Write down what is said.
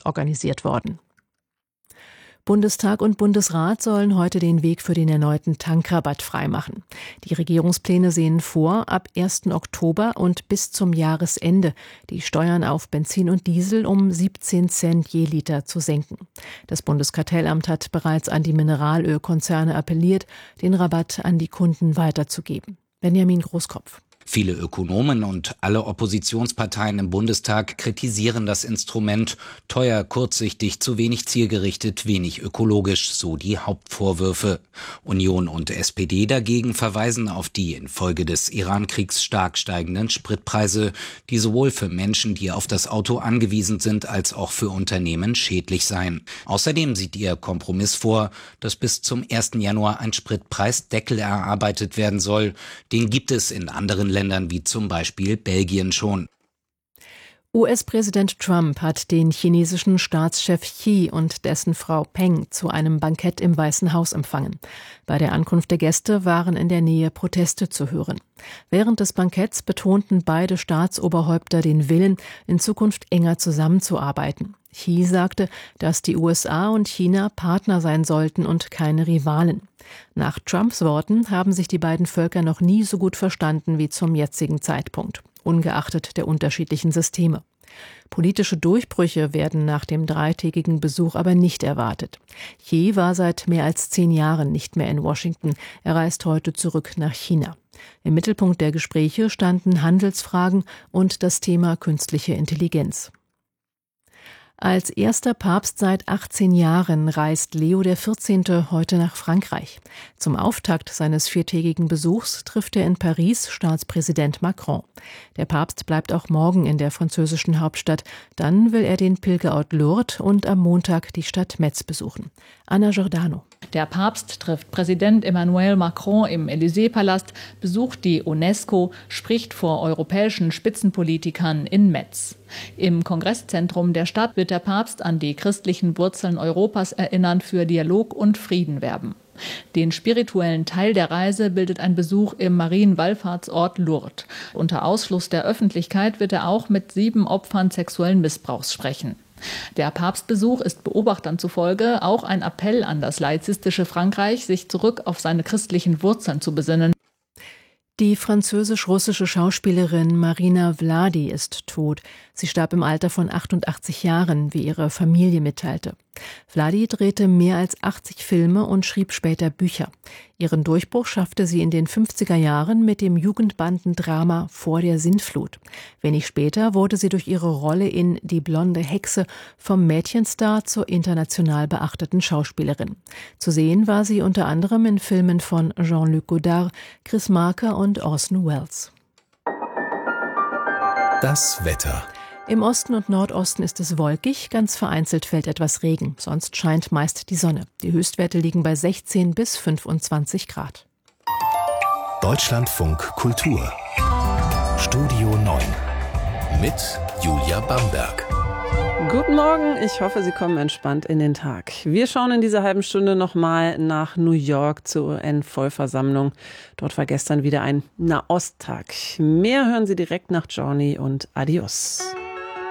organisiert worden. Bundestag und Bundesrat sollen heute den Weg für den erneuten Tankrabatt freimachen. Die Regierungspläne sehen vor, ab 1. Oktober und bis zum Jahresende die Steuern auf Benzin und Diesel um 17 Cent je Liter zu senken. Das Bundeskartellamt hat bereits an die Mineralölkonzerne appelliert, den Rabatt an die Kunden weiterzugeben. Benjamin Großkopf. Viele Ökonomen und alle Oppositionsparteien im Bundestag kritisieren das Instrument. Teuer, kurzsichtig, zu wenig zielgerichtet, wenig ökologisch, so die Hauptvorwürfe. Union und SPD dagegen verweisen auf die infolge des Iran-Kriegs stark steigenden Spritpreise, die sowohl für Menschen, die auf das Auto angewiesen sind, als auch für Unternehmen schädlich seien. Außerdem sieht ihr Kompromiss vor, dass bis zum 1. Januar ein Spritpreisdeckel erarbeitet werden soll. Den gibt es in anderen Ländern wie zum Beispiel Belgien schon. US-Präsident Trump hat den chinesischen Staatschef Xi und dessen Frau Peng zu einem Bankett im Weißen Haus empfangen. Bei der Ankunft der Gäste waren in der Nähe Proteste zu hören. Während des Banketts betonten beide Staatsoberhäupter den Willen, in Zukunft enger zusammenzuarbeiten. Xi sagte, dass die USA und China Partner sein sollten und keine Rivalen. Nach Trumps Worten haben sich die beiden Völker noch nie so gut verstanden wie zum jetzigen Zeitpunkt, ungeachtet der unterschiedlichen Systeme. Politische Durchbrüche werden nach dem dreitägigen Besuch aber nicht erwartet. Xi war seit mehr als 10 Jahren nicht mehr in Washington. Er reist heute zurück nach China. Im Mittelpunkt der Gespräche standen Handelsfragen und das Thema künstliche Intelligenz. Als erster Papst seit 18 Jahren reist Leo XIV. Heute nach Frankreich. Zum Auftakt seines 4-tägigen Besuchs trifft er in Paris Staatspräsident Macron. Der Papst bleibt auch morgen in der französischen Hauptstadt. Dann will er den Pilgerort Lourdes und am Montag die Stadt Metz besuchen. Anna Giordano. Der Papst trifft Präsident Emmanuel Macron im Élysée-Palast, besucht die UNESCO, spricht vor europäischen Spitzenpolitikern in Metz. Im Kongresszentrum der Stadt wird der Papst an die christlichen Wurzeln Europas erinnern, für Dialog und Frieden werben. Den spirituellen Teil der Reise bildet ein Besuch im Marienwallfahrtsort Lourdes. Unter Ausschluss der Öffentlichkeit wird er auch mit 7 Opfern sexuellen Missbrauchs sprechen. Der Papstbesuch ist Beobachtern zufolge auch ein Appell an das laizistische Frankreich, sich zurück auf seine christlichen Wurzeln zu besinnen. Die französisch-russische Schauspielerin Marina Vladi ist tot. Sie starb im Alter von 88 Jahren, wie ihre Familie mitteilte. Vladi drehte mehr als 80 Filme und schrieb später Bücher. Ihren Durchbruch schaffte sie in den 50er Jahren mit dem Jugendbandendrama Vor der Sintflut. Wenig später wurde sie durch ihre Rolle in Die blonde Hexe vom Mädchenstar zur international beachteten Schauspielerin. Zu sehen war sie unter anderem in Filmen von Jean-Luc Godard, Chris Marker und Orson Welles. Das Wetter. Im Osten und Nordosten ist es wolkig, ganz vereinzelt fällt etwas Regen, sonst scheint meist die Sonne. Die Höchstwerte liegen bei 16 bis 25 Grad. Deutschlandfunk Kultur. Studio 9 mit Julia Bamberg. Guten Morgen, ich hoffe, Sie kommen entspannt in den Tag. Wir schauen in dieser halben Stunde nochmal nach New York zur UN-Vollversammlung. Dort war gestern wieder ein Nahosttag. Mehr hören Sie direkt nach Journey und Adios.